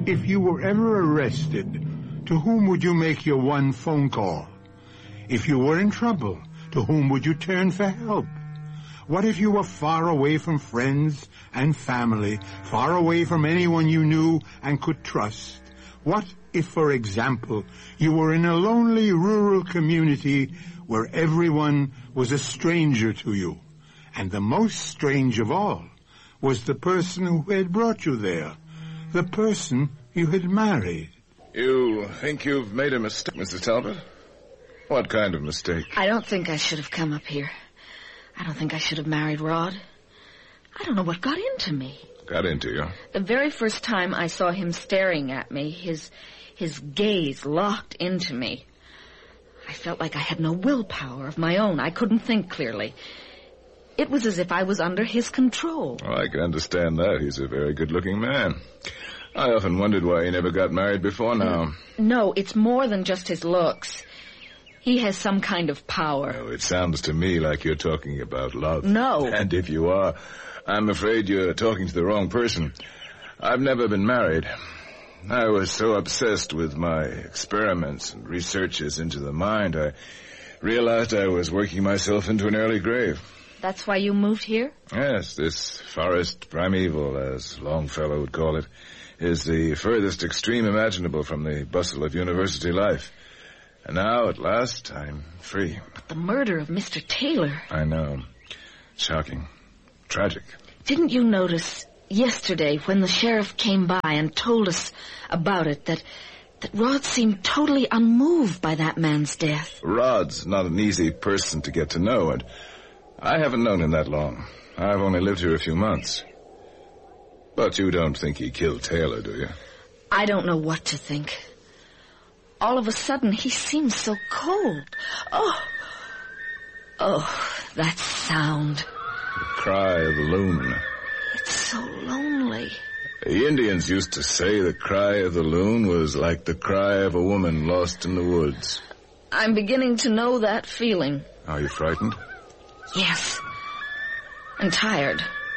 If you were ever arrested, to whom would you make your one phone call? If you were in trouble, to whom would you turn for help? What if you were far away from friends and family, far away from anyone you knew and could trust? What if, for example, you were in a lonely rural community where everyone was a stranger to you, and the most strange of all was the person who had brought you there, the person you had married? You think you've made a mistake, Mrs. Talbot? What kind of mistake? I don't think I should have come up here. I don't think I should have married Rod. I don't know what got into me. Got into you? The very first time I saw him staring at me, his gaze locked into me, I felt like I had no willpower of my own. I couldn't think clearly. It was as if I was under his control. Well, I can understand that. He's a very good-looking man. I often wondered why he never got married before now. No, it's more than just his looks. He has some kind of power. Oh, it sounds to me like you're talking about love. No. And if you are, I'm afraid you're talking to the wrong person. I've never been married. I was so obsessed with my experiments and researches into the mind, I realized I was working myself into an early grave. That's why you moved here? Yes, this forest primeval, as Longfellow would call it, is the furthest extreme imaginable from the bustle of university life. And now, at last, I'm free. But the murder of Mr. Taylor... I know. Shocking. Tragic. Didn't you notice yesterday when the sheriff came by and told us about it that Rod seemed totally unmoved by that man's death? Rod's not an easy person to get to know, and I haven't known him that long. I've only lived here a few months. But you don't think he killed Taylor, do you? I don't know what to think. All of a sudden, he seems so cold. Oh, that sound. The cry of the loon. It's so lonely. The Indians used to say the cry of the loon was like the cry of a woman lost in the woods. I'm beginning to know that feeling. Are you frightened? Yes. And tired.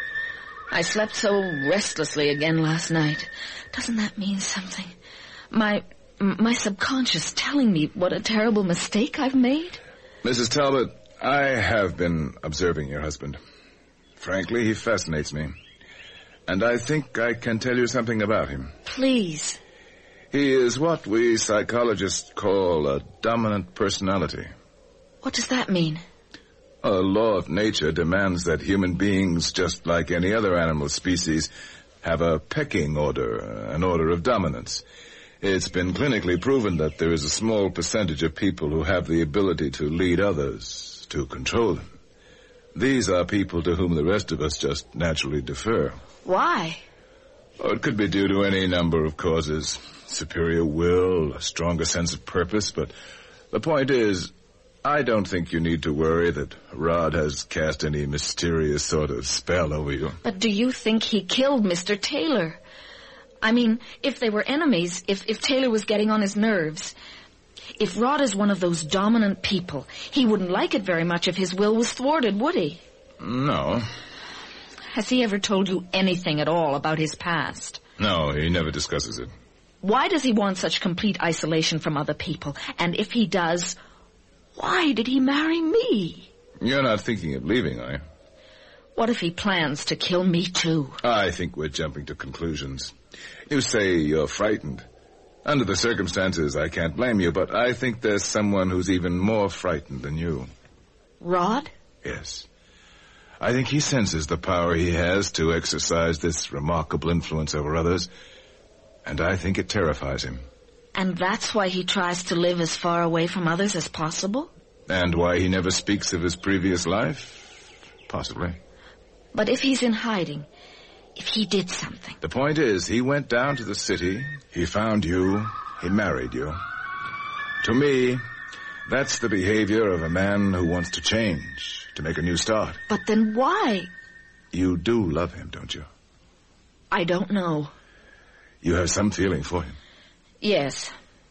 I slept so restlessly again last night. Doesn't that mean something? My subconscious telling me what a terrible mistake I've made? Mrs. Talbot, I have been observing your husband. Frankly, he fascinates me. And I think I can tell you something about him. Please. He is what we psychologists call a dominant personality. What does that mean? A law of nature demands that human beings, just like any other animal species, have a pecking order, an order of dominance. It's been clinically proven that there is a small percentage of people who have the ability to lead others, to control them. These are people to whom the rest of us just naturally defer. Why? Oh, it could be due to any number of causes. Superior will, a stronger sense of purpose, but the point is, I don't think you need to worry that Rod has cast any mysterious sort of spell over you. But do you think he killed Mr. Taylor? I mean, if they were enemies, if Taylor was getting on his nerves, if Rod is one of those dominant people, he wouldn't like it very much if his will was thwarted, would he? No. Has he ever told you anything at all about his past? No, he never discusses it. Why does he want such complete isolation from other people? And if he does, why did he marry me? You're not thinking of leaving, are you? What if he plans to kill me too? I think we're jumping to conclusions. You say you're frightened. Under the circumstances, I can't blame you, but I think there's someone who's even more frightened than you. Rod? Yes. I think he senses the power he has to exercise this remarkable influence over others, and I think it terrifies him. And that's why he tries to live as far away from others as possible? And why he never speaks of his previous life? Possibly. But if he's in hiding, if he did something... The point is, he went down to the city, he found you, he married you. To me, that's the behavior of a man who wants to change, to make a new start. But then why? You do love him, don't you? I don't know. You have some feeling for him. Yes.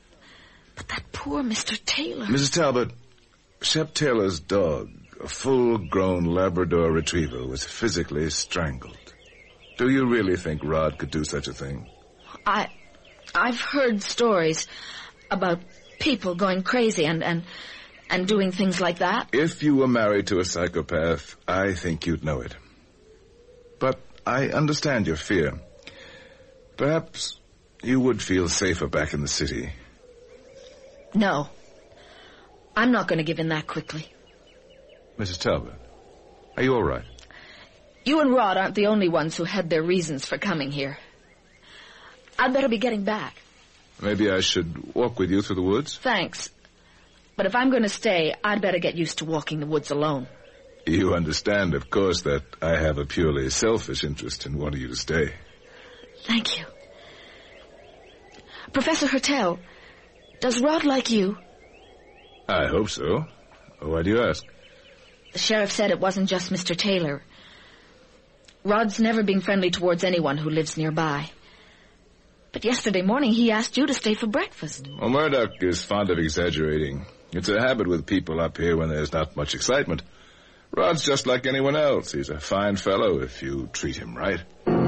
But that poor Mr. Taylor... Mrs. Talbot, Shep Taylor's dog, a full-grown Labrador retriever, was physically strangled. Do you really think Rod could do such a thing? I've heard stories about people going crazy and doing things like that. If you were married to a psychopath, I think you'd know it. But I understand your fear. Perhaps you would feel safer back in the city. No. I'm not going to give in that quickly. Mrs. Talbot, are you all right? You and Rod aren't the only ones who had their reasons for coming here. I'd better be getting back. Maybe I should walk with you through the woods? Thanks. But if I'm going to stay, I'd better get used to walking the woods alone. You understand, of course, that I have a purely selfish interest in wanting you to stay. Thank you. Professor Hertel, does Rod like you? I hope so. Why do you ask? The sheriff said it wasn't just Mr. Taylor. Rod's never been friendly towards anyone who lives nearby. But yesterday morning he asked you to stay for breakfast. Well, Murdoch is fond of exaggerating. It's a habit with people up here when there's not much excitement. Rod's just like anyone else. He's a fine fellow if you treat him right.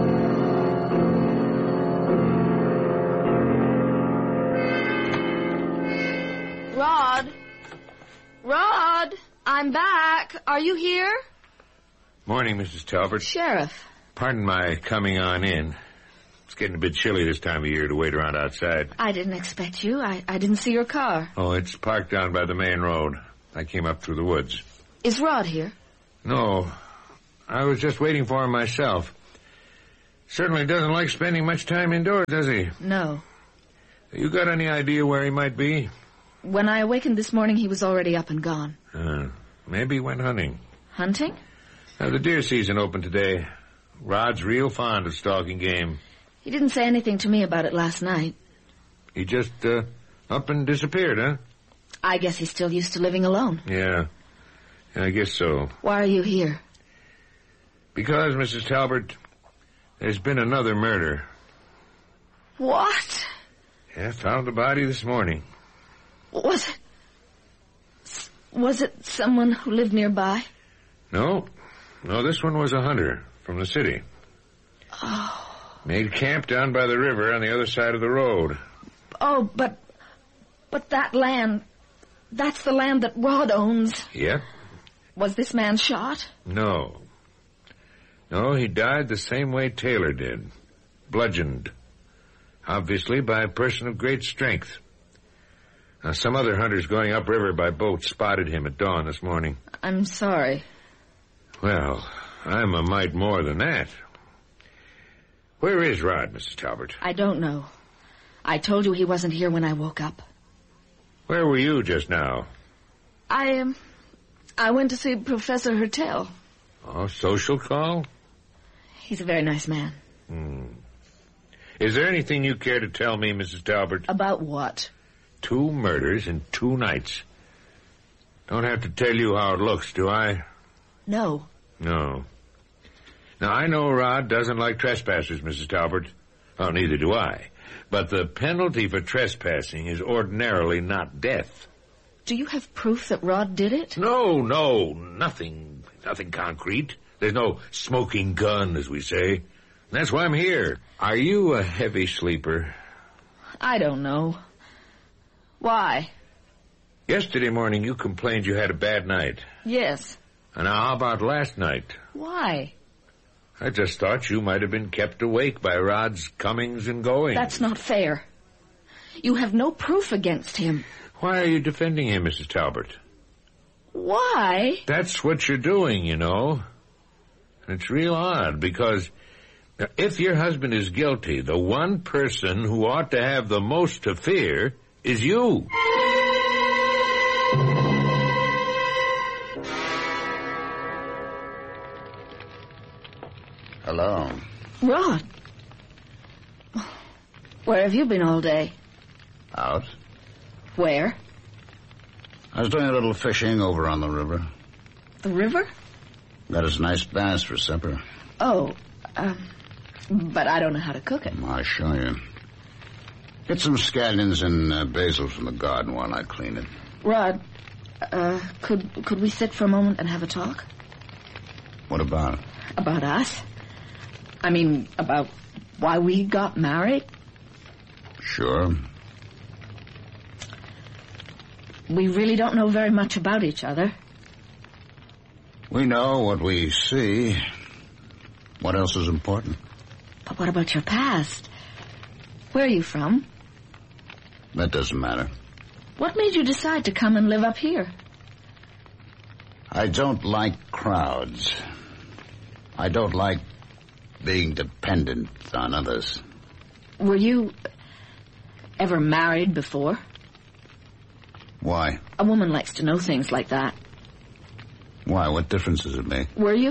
Rod! Rod! I'm back. Are you here? Morning, Mrs. Talbot. Sheriff. Pardon my coming on in. It's getting a bit chilly this time of year to wait around outside. I didn't expect you. I didn't see your car. Oh, it's parked down by the main road. I came up through the woods. Is Rod here? No. I was just waiting for him myself. Certainly doesn't like spending much time indoors, does he? No. You got any idea where he might be? When I awakened this morning, he was already up and gone. Maybe he went hunting. Hunting? The deer season opened today. Rod's real fond of stalking game. He didn't say anything to me about it last night. He just up and disappeared, huh? I guess he's still used to living alone. Yeah, I guess so. Why are you here? Because, Mrs. Talbot, there's been another murder. What? Yeah, found the body this morning. Was it someone who lived nearby? No, this one was a hunter from the city. Oh. Made camp down by the river on the other side of the road. Oh, but that land, that's the land that Rod owns. Yep. Was this man shot? No, he died the same way Taylor did. Bludgeoned. Obviously by a person of great strength. Now, some other hunters going upriver by boat spotted him at dawn this morning. I'm sorry. Well, I'm a mite more than that. Where is Rod, Mrs. Talbot? I don't know. I told you he wasn't here when I woke up. Where were you just now? I went to see Professor Hertel. Oh, social call? He's a very nice man. Is there anything you care to tell me, Mrs. Talbot? About what? 2 murders in 2 nights. Don't have to tell you how it looks, do I? No. No. Now, I know Rod doesn't like trespassers, Mrs. Talbot. Oh, neither do I. But the penalty for trespassing is ordinarily not death. Do you have proof that Rod did it? No, nothing concrete. There's no smoking gun, as we say. That's why I'm here. Are you a heavy sleeper? I don't know. Why? Yesterday morning you complained you had a bad night. Yes. And now how about last night? Why? I just thought you might have been kept awake by Rod's comings and goings. That's not fair. You have no proof against him. Why are you defending him, Mrs. Talbot? Why? That's what you're doing, you know. It's real odd, because if your husband is guilty, the one person who ought to have the most to fear is you. Hello. Rod. Where have you been all day? Out. Where? I was doing a little fishing over on the river. The river? Got us nice bass for supper. Oh, but I don't know how to cook it. I'll show you. Get some scallions and basil from the garden while I clean it. Rod, could we sit for a moment and have a talk? What about it? About us? I mean, about why we got married? Sure. We really don't know very much about each other. We know what we see. What else is important? But what about your past? Where are you from? That doesn't matter. What made you decide to come and live up here? I don't like crowds. I don't like being dependent on others. Were you ever married before? Why? A woman likes to know things like that. Why? What difference does it make? Were you?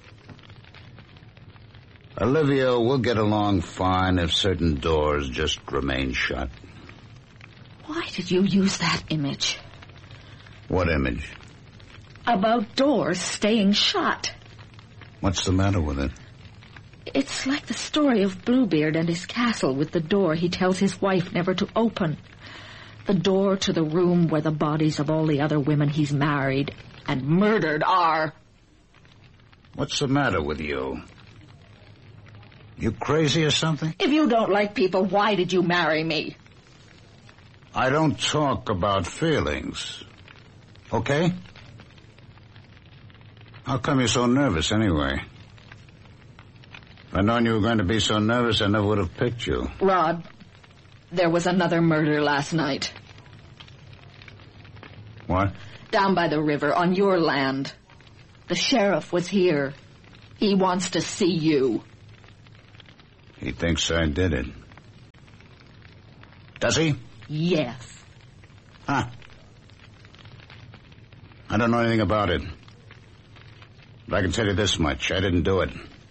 Olivia, we'll get along fine if certain doors just remain shut. Why did you use that image? What image? About doors staying shut. What's the matter with it? It's like the story of Bluebeard and his castle with the door he tells his wife never to open. The door to the room where the bodies of all the other women he's married and murdered are. What's the matter with you? You crazy or something? If you don't like people, why did you marry me? I don't talk about feelings. Okay? How come you're so nervous anyway? If I'd known you were going to be so nervous, I never would have picked you. Rod, there was another murder last night. What? Down by the river, on your land. The sheriff was here. He wants to see you. He thinks I did it. Does he? Yes. Huh. I don't know anything about it. But I can tell you this much. I didn't do it.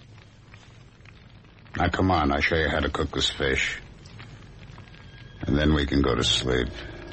Now, come on. I'll show you how to cook this fish. And then we can go to sleep.